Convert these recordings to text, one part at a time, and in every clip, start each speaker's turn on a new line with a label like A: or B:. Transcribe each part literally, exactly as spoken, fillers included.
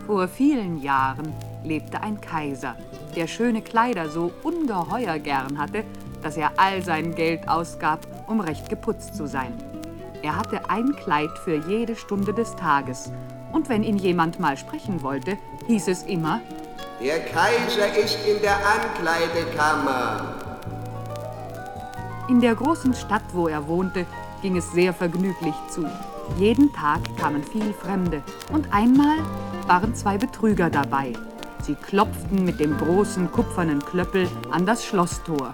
A: Vor vielen Jahren lebte ein Kaiser, der schöne Kleider so ungeheuer gern hatte, dass er all sein Geld ausgab, um recht geputzt zu sein. Er hatte ein Kleid für jede Stunde des Tages. Und wenn ihn jemand mal sprechen wollte, hieß es immer:
B: Der Kaiser ist in der Ankleidekammer.
A: In der großen Stadt, wo er wohnte, ging es sehr vergnüglich zu. Jeden Tag kamen viel Fremde und einmal waren zwei Betrüger dabei. Sie klopften mit dem großen kupfernen Klöppel an das Schlosstor.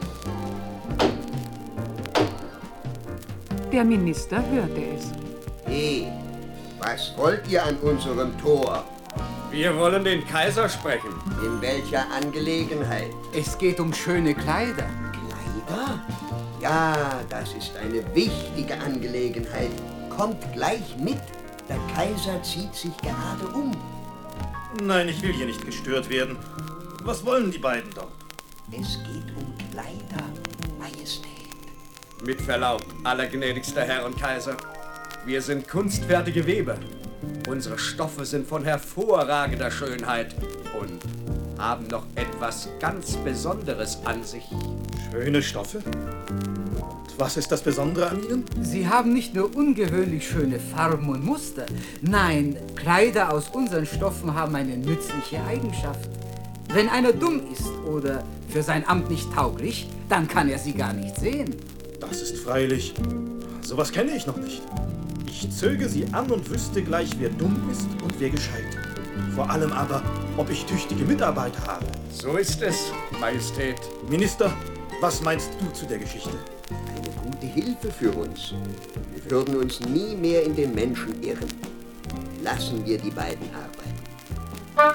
A: Der Minister hörte es.
B: Hey, was wollt ihr an unserem Tor?
C: Wir wollen den Kaiser sprechen.
B: In welcher Angelegenheit?
D: Es geht um schöne Kleider.
B: Kleider? Ja, das ist eine wichtige Angelegenheit. Kommt gleich mit. Der Kaiser zieht sich gerade um.
E: Nein, ich will hier nicht gestört werden. Was wollen die beiden dort?
B: Es geht um Kleider, Majestät.
C: Mit Verlaub, allergnädigster Herr und Kaiser. Wir sind kunstfertige Weber. Unsere Stoffe sind von hervorragender Schönheit und haben noch etwas ganz Besonderes an sich.
E: Schöne Stoffe? Und was ist das Besondere an ihnen?
D: Sie haben nicht nur ungewöhnlich schöne Farben und Muster. Nein, Kleider aus unseren Stoffen haben eine nützliche Eigenschaft. Wenn einer dumm ist oder für sein Amt nicht tauglich, dann kann er sie gar nicht sehen.
E: Das ist freilich. Sowas kenne ich noch nicht. Ich zöge sie an und wüsste gleich, wer dumm ist und wer gescheit. Vor allem aber, ob ich tüchtige Mitarbeiter habe.
C: So ist es, Majestät.
E: Minister, was meinst du zu der Geschichte?
B: Eine gute Hilfe für uns. Wir würden uns nie mehr in den Menschen irren. Lassen wir die beiden arbeiten.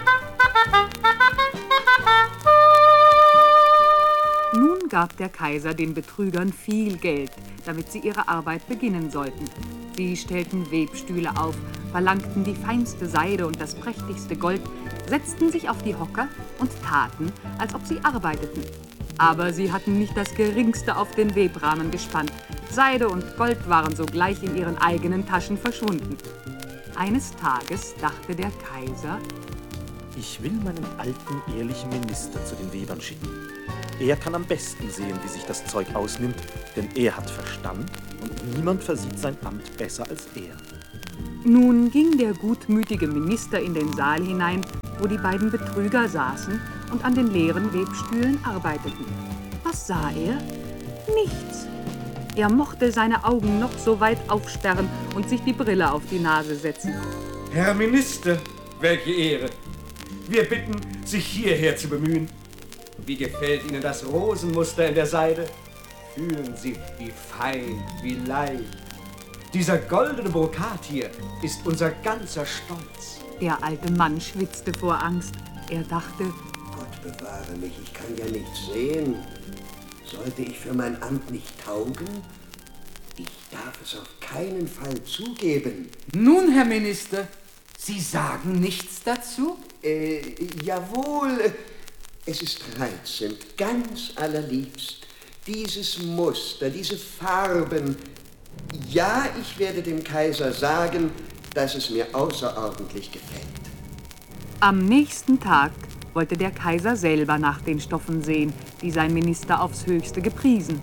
A: Nun gab der Kaiser den Betrügern viel Geld, damit sie ihre Arbeit beginnen sollten. Sie stellten Webstühle auf, verlangten die feinste Seide und das prächtigste Gold, setzten sich auf die Hocker und taten, als ob sie arbeiteten. Aber sie hatten nicht das Geringste auf den Webrahmen gespannt. Seide und Gold waren sogleich in ihren eigenen Taschen verschwunden. Eines Tages dachte der Kaiser:
F: Ich will meinen alten, ehrlichen Minister zu den Webern schicken. Er kann am besten sehen, wie sich das Zeug ausnimmt, denn er hat Verstand und niemand versieht sein Amt besser als er.
A: Nun ging der gutmütige Minister in den Saal hinein, wo die beiden Betrüger saßen und an den leeren Webstühlen arbeiteten. Was sah er? Nichts. Er mochte seine Augen noch so weit aufsperren und sich die Brille auf die Nase setzen.
C: Herr Minister, welche Ehre. Wir bitten, sich hierher zu bemühen. Wie gefällt Ihnen das Rosenmuster in der Seide? Fühlen Sie, wie fein, wie leicht. Dieser goldene Brokat hier ist unser ganzer Stolz.
A: Der alte Mann schwitzte vor Angst. Er dachte:
B: Gott bewahre mich, ich kann ja nichts sehen. Sollte ich für mein Amt nicht taugen? Ich darf es auf keinen Fall zugeben.
D: Nun, Herr Minister, Sie sagen nichts dazu?
B: Äh, jawohl. Es ist reizend, ganz allerliebst. Dieses Muster, diese Farben. Ja, ich werde dem Kaiser sagen, dass es mir außerordentlich gefällt.
A: Am nächsten Tag wollte der Kaiser selber nach den Stoffen sehen, die sein Minister aufs Höchste gepriesen.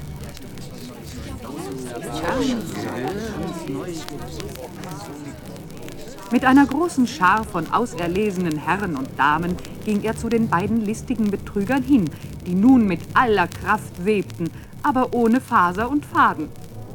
A: Mit einer großen Schar von auserlesenen Herren und Damen ging er zu den beiden listigen Betrügern hin, die nun mit aller Kraft webten, aber ohne Faser und Faden.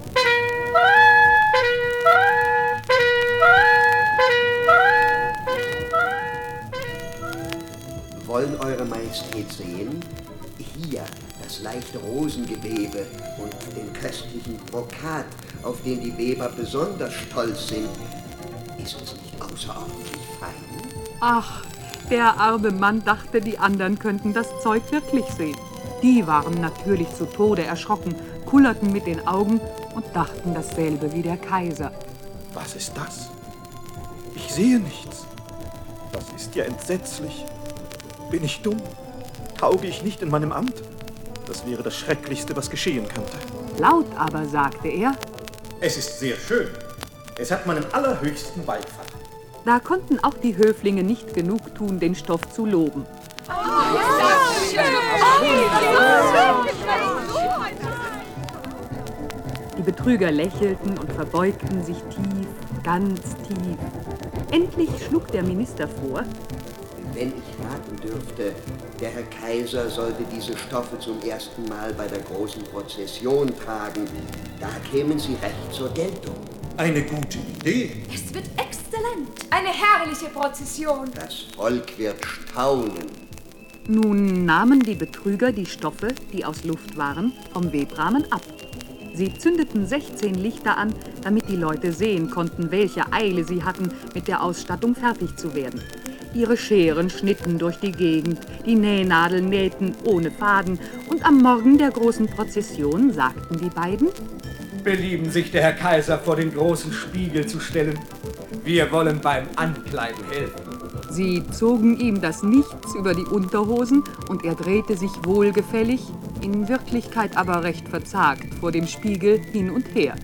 B: Wollen Eure Majestät sehen? Hier das leichte Rosengewebe und den köstlichen Brokat, auf den die Weber besonders stolz sind. Ist es nicht außerordentlich fein?
A: Ach, der arme Mann dachte, die anderen könnten das Zeug wirklich sehen. Die waren natürlich zu Tode erschrocken, kullerten mit den Augen und dachten dasselbe wie der Kaiser.
F: Was ist das? Ich sehe nichts. Das ist ja entsetzlich. Bin ich dumm? Tauge ich nicht in meinem Amt? Das wäre das Schrecklichste, was geschehen könnte.
A: Laut aber sagte er:
E: Es ist sehr schön. Es hat meinen allerhöchsten Beifall.
A: Da konnten auch die Höflinge nicht genug tun, den Stoff zu loben. Die Betrüger lächelten und verbeugten sich tief, ganz tief. Endlich schlug der Minister vor:
B: Wenn ich raten dürfte, der Herr Kaiser sollte diese Stoffe zum ersten Mal bei der großen Prozession tragen. Da kämen sie recht zur Geltung.
C: Eine gute Idee.
G: Es wird exzellent. Eine herrliche Prozession.
B: Das Volk wird staunen.
A: Nun nahmen die Betrüger die Stoffe, die aus Luft waren, vom Webrahmen ab. Sie zündeten sechzehn Lichter an, damit die Leute sehen konnten, welche Eile sie hatten, mit der Ausstattung fertig zu werden. Ihre Scheren schnitten durch die Gegend, die Nähnadeln nähten ohne Faden, und am Morgen der großen Prozession sagten die beiden:
C: Belieben sich der Herr Kaiser vor den großen Spiegel zu stellen. Wir wollen beim Ankleiden helfen.
A: Sie zogen ihm das Nichts über die Unterhosen und er drehte sich wohlgefällig, in Wirklichkeit aber recht verzagt, vor dem Spiegel hin und her.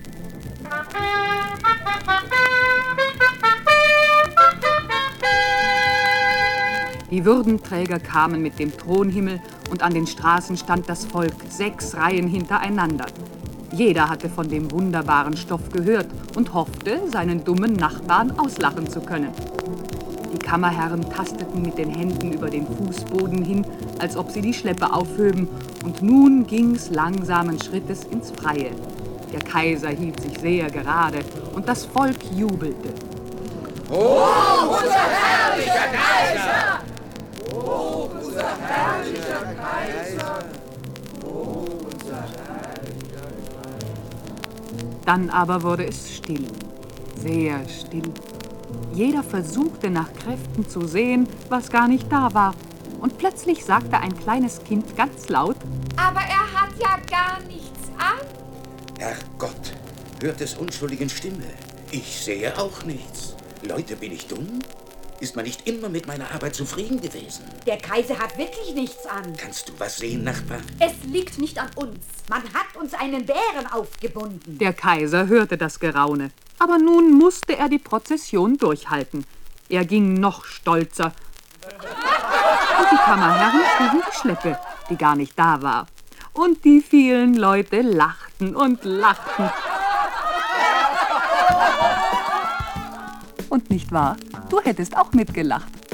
A: Die Würdenträger kamen mit dem Thronhimmel und an den Straßen stand das Volk sechs Reihen hintereinander. Jeder hatte von dem wunderbaren Stoff gehört und hoffte, seinen dummen Nachbarn auslachen zu können. Die Kammerherren tasteten mit den Händen über den Fußboden hin, als ob sie die Schleppe aufhöben, und nun ging's langsamen Schrittes ins Freie. Der Kaiser hielt sich sehr gerade und das Volk jubelte.
H: Hoch, unser herrlicher Kaiser! Hoch, unser herrlicher Kaiser! Hoch, unser herrlicher Kaiser!
A: Dann aber wurde es still, sehr still. Jeder versuchte nach Kräften zu sehen, was gar nicht da war. Und plötzlich sagte ein kleines Kind ganz laut:
G: Aber er hat ja gar nichts an.
I: Herrgott, hört des unschuldigen Stimme. Ich sehe auch nichts. Leute, bin ich dumm? Ist man nicht immer mit meiner Arbeit zufrieden gewesen?
J: Der Kaiser hat wirklich nichts an.
I: Kannst du was sehen, Nachbar?
J: Es liegt nicht an uns. Man hat uns einen Bären aufgebunden.
A: Der Kaiser hörte das Geraune. Aber nun musste er die Prozession durchhalten. Er ging noch stolzer. Und die Kammerherren trugen die Schleppe, die gar nicht da war. Und die vielen Leute lachten und lachten. Und nicht wahr? Du hättest auch mitgelacht.